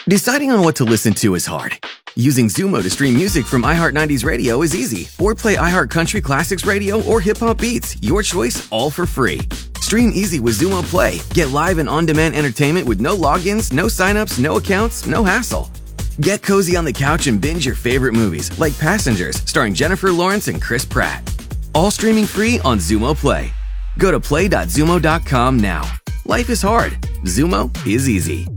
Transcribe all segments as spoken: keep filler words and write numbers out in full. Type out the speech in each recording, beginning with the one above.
Deciding on what to listen to is hard. Using Zumo to stream music from iHeart nineties Radio is easy. Or play iHeart Country Classics Radio or Hip Hop Beats. Your choice, all for free. Stream easy with Zumo Play. Get live and on-demand entertainment with no logins, no signups, no accounts, no hassle. Get cozy on the couch and binge your favorite movies, like Passengers, starring Jennifer Lawrence and Chris Pratt. All streaming free on Zumo Play. Go to play dot zumo dot com now. Life is hard. Zumo is easy.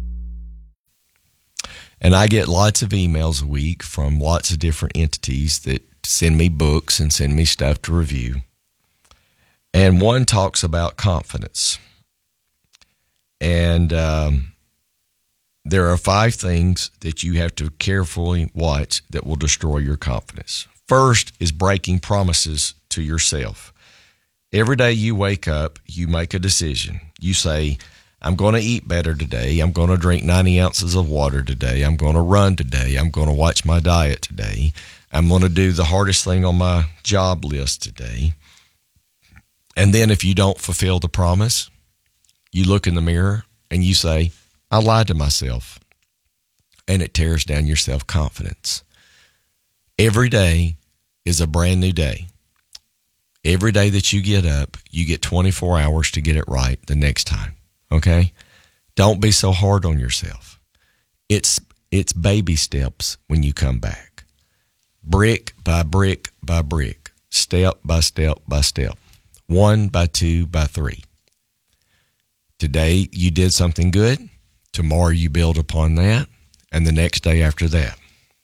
And I get lots of emails a week from lots of different entities that send me books and send me stuff to review. And one talks about confidence. And um, there are five things that you have to carefully watch that will destroy your confidence. First is breaking promises to yourself. Every day you wake up, you make a decision. You say, I'm going to eat better today. I'm going to drink ninety ounces of water today. I'm going to run today. I'm going to watch my diet today. I'm going to do the hardest thing on my job list today. And then if you don't fulfill the promise, you look in the mirror and you say, I lied to myself. And it tears down your self-confidence. Every day is a brand new day. Every day that you get up, you get twenty-four hours to get it right the next time. Okay? Don't be so hard on yourself. It's it's baby steps when you come back. Brick by brick by brick. Step by step by step. One by two by three. Today you did something good. Tomorrow you build upon that. And the next day after that.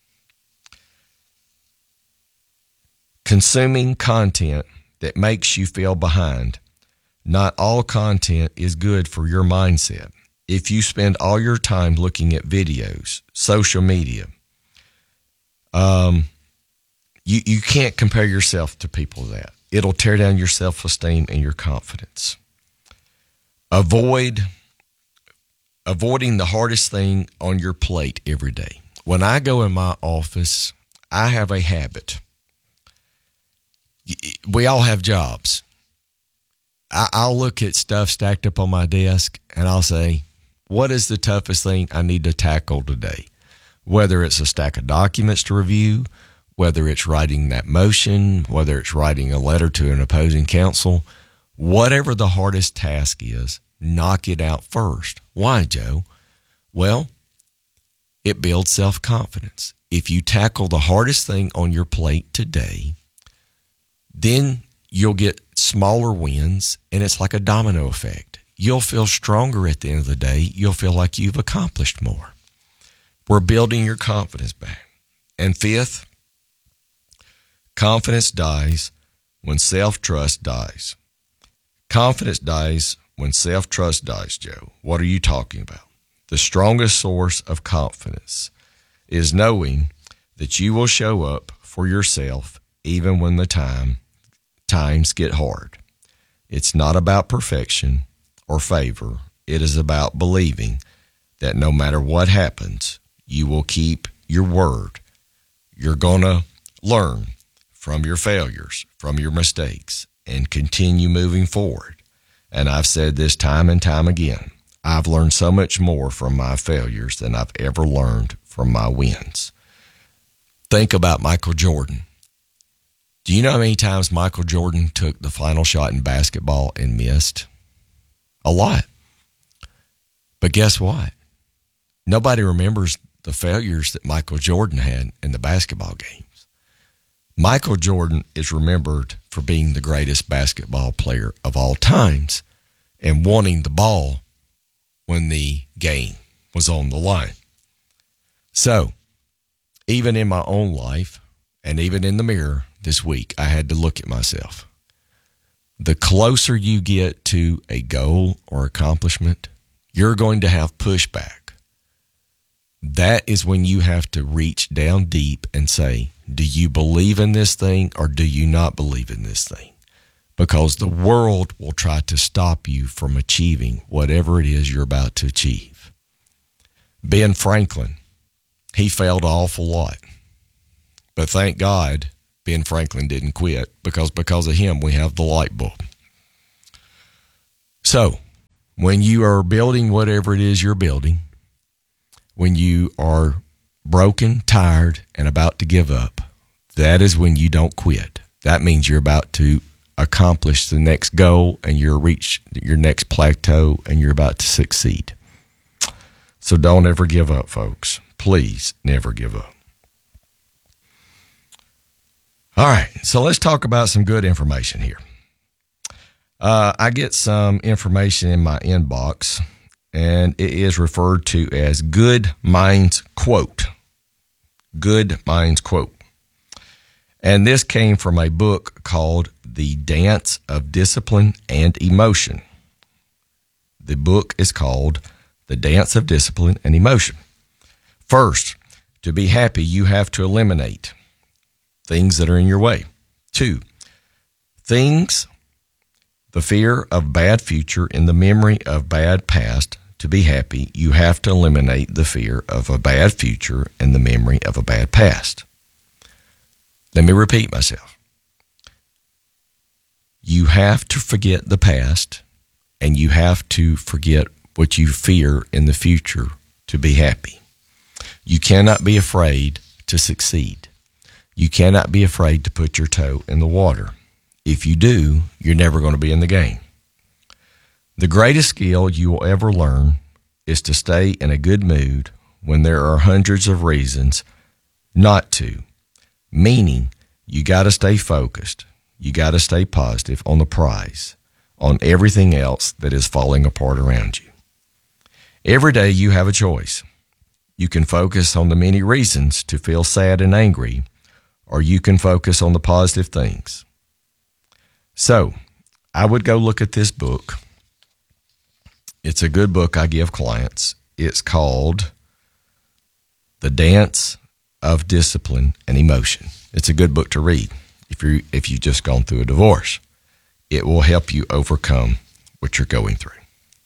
Consuming content that makes you feel behind. Not all content is good for your mindset. If you spend all your time looking at videos, social media, um, you, you can't compare yourself to people that. It'll tear down your self-esteem and your confidence. Avoid avoiding the hardest thing on your plate every day. When I go in my office, I have a habit. We all have jobs. I'll look at stuff stacked up on my desk and I'll say, what is the toughest thing I need to tackle today? Whether it's a stack of documents to review, whether it's writing that motion, whether it's writing a letter to an opposing counsel, whatever the hardest task is, knock it out first. Why, Joe? Well, it builds self-confidence. If you tackle the hardest thing on your plate today, then you'll get smaller wins, and it's like a domino effect. You'll feel stronger at the end of the day. You'll feel like you've accomplished more. We're building your confidence back. And fifth, confidence dies when self-trust dies. Confidence dies when self-trust dies, Joe. What are you talking about? The strongest source of confidence is knowing that you will show up for yourself even when the time times get hard. It's not about perfection or favor. It is about believing that no matter what happens, you will keep your word. You're going to learn from your failures, from your mistakes, and continue moving forward. And I've said this time and time again. I've learned so much more from my failures than I've ever learned from my wins. Think about Michael Jordan. Do you know how many times Michael Jordan took the final shot in basketball and missed? A lot. But guess what? Nobody remembers the failures that Michael Jordan had in the basketball games. Michael Jordan is remembered for being the greatest basketball player of all times and wanting the ball when the game was on the line. So, even in my own life and even in the mirror this week, I had to look at myself. The closer you get to a goal or accomplishment, you're going to have pushback. That is when you have to reach down deep and say, do you believe in this thing or do you not believe in this thing? Because the world will try to stop you from achieving whatever it is you're about to achieve. Ben Franklin, he failed an awful lot. But thank God Ben Franklin didn't quit, because because of him we have the light bulb. So, when you are building whatever it is you're building, when you are broken, tired, and about to give up. That is when you don't quit. That means you're about to accomplish the next goal and you're reach your next plateau and you're about to succeed. So don't ever give up, folks. Please never give up. All right, so let's talk about some good information here. Uh, I get some information in my inbox, and it is referred to as Good Minds Quote. Good Minds Quote. And this came from a book called The Dance of Discipline and Emotion. The book is called The Dance of Discipline and Emotion. First, to be happy, you have to eliminate things that are in your way. Two, things, the fear of bad future and the memory of bad past. To be happy, you have to eliminate the fear of a bad future and the memory of a bad past. Let me repeat myself. You have to forget the past, and you have to forget what you fear in the future to be happy. You cannot be afraid to succeed. You cannot be afraid to put your toe in the water. If you do, you're never going to be in the game. The greatest skill you will ever learn is to stay in a good mood when there are hundreds of reasons not to. Meaning, you got to stay focused. You got to stay positive on the prize, on everything else that is falling apart around you. Every day you have a choice. You can focus on the many reasons to feel sad and angry, or you can focus on the positive things. So, I would go look at this book. It's a good book I give clients. It's called The Dance of Discipline and Emotion. It's a good book to read if you if you've just gone through a divorce. It will help you overcome what you're going through.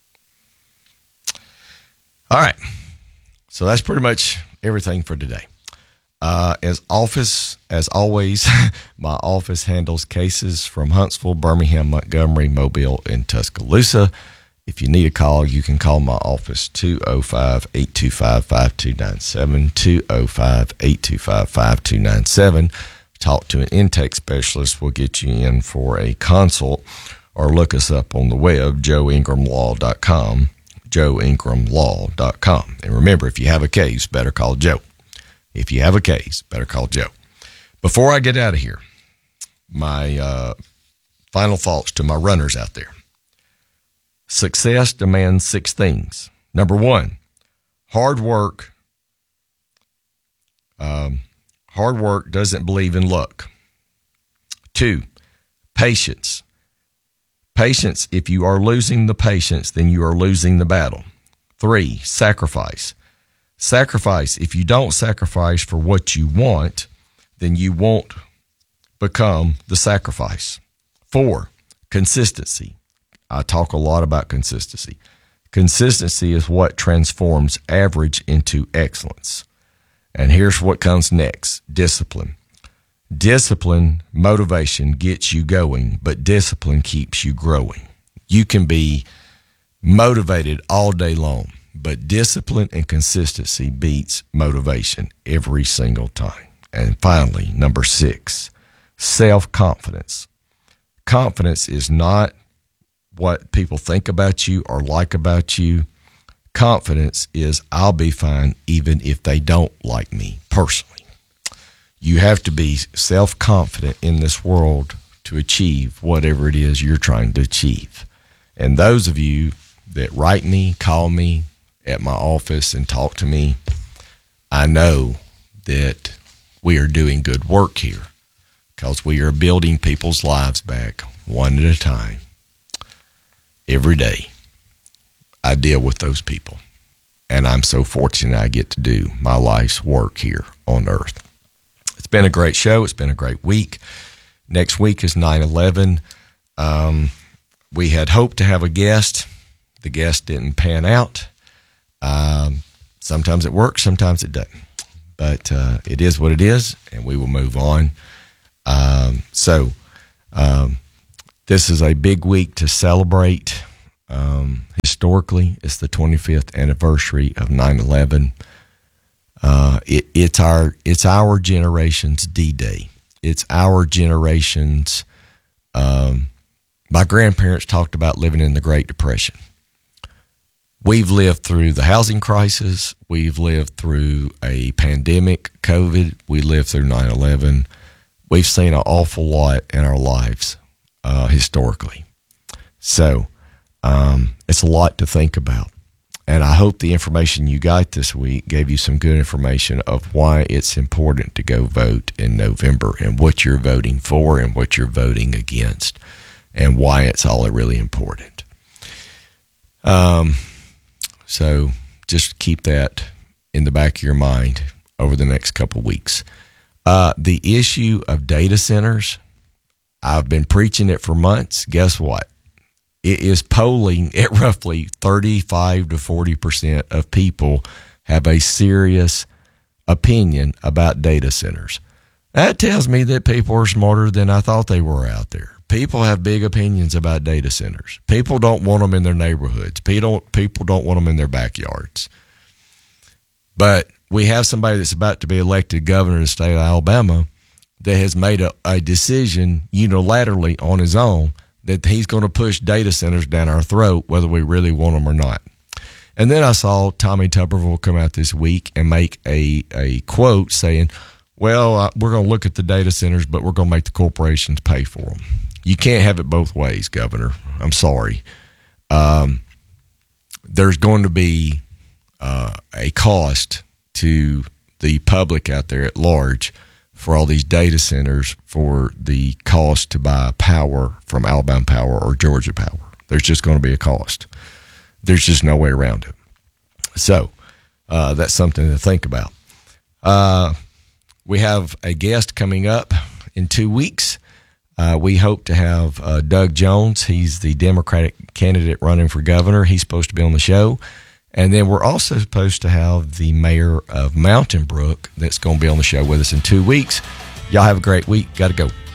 All right. So that's pretty much everything for today. Uh, as office, as always, my office handles cases from Huntsville, Birmingham, Montgomery, Mobile, and Tuscaloosa. If you need a call, you can call my office, two oh five, eight two five, five two nine seven, two oh five, eight two five, five two nine seven. Talk to an intake specialist. We'll get you in for a consult, or look us up on the web, joe ingram law dot com, joe ingram law dot com. And remember, if you have a case, better call Joe. If you have a case, better call Joe. Before I get out of here, my uh, final thoughts to my runners out there. Success demands six things. Number one, hard work. Um, hard work doesn't believe in luck. Two, patience. Patience, if you are losing the patience, then you are losing the battle. Three, sacrifice. Sacrifice, if you don't sacrifice for what you want, then you won't become the sacrifice. Four, consistency. I talk a lot about consistency. Consistency is what transforms average into excellence. And here's what comes next, discipline. Discipline, motivation gets you going, but discipline keeps you growing. You can be motivated all day long, but discipline and consistency beats motivation every single time. And finally, number six, self-confidence. Confidence is not what people think about you or like about you. Confidence is I'll be fine even if they don't like me personally. You have to be self-confident in this world to achieve whatever it is you're trying to achieve. And those of you that write me, call me at my office and talk to me, I know that we are doing good work here because we are building people's lives back one at a time. Every day, I deal with those people, and I'm so fortunate I get to do my life's work here on earth. It's been a great show. It's been a great week. Next week is nine eleven. Um, we had hoped to have a guest. The guest didn't pan out. Um, sometimes it works, sometimes it doesn't. But uh, it is what it is, and we will move on. Um, so, um, This is a big week to celebrate. Um, historically, it's the twenty-fifth anniversary of nine eleven. Uh, it, it's our it's our generation's D-Day. It's our generation's. Um, my grandparents talked about living in the Great Depression. We've lived through the housing crisis. We've lived through a pandemic, COVID. We lived through nine eleven. We've seen an awful lot in our lives uh, historically. So um, it's a lot to think about. And I hope the information you got this week gave you some good information of why it's important to go vote in November and what you're voting for and what you're voting against and why it's all really important. Um, so just keep that in the back of your mind over the next couple of weeks. Uh, the issue of data centers, I've been preaching it for months. Guess what? It is polling at roughly thirty-five to forty percent of people have a serious opinion about data centers. That tells me that people are smarter than I thought they were out there. People have big opinions about data centers. People don't want them in their neighborhoods. People don't, people don't want them in their backyards. But we have somebody that's about to be elected governor of the state of Alabama that has made a, a decision unilaterally on his own that he's going to push data centers down our throat, whether we really want them or not. And then I saw Tommy Tuberville come out this week and make a, a quote saying, well, uh, we're going to look at the data centers, but we're going to make the corporations pay for them. You can't have it both ways, Governor. I'm sorry. Um, there's going to be uh, a cost to the public out there at large for all these data centers for the cost to buy power from Alabama Power or Georgia Power. There's just going to be a cost. There's just no way around it. So uh, that's something to think about. Uh, we have a guest coming up in two weeks. Uh, we hope to have uh, Doug Jones. He's the Democratic candidate running for governor. He's supposed to be on the show. And then we're also supposed to have the mayor of Mountain Brook that's going to be on the show with us in two weeks. Y'all have a great week. Got to go.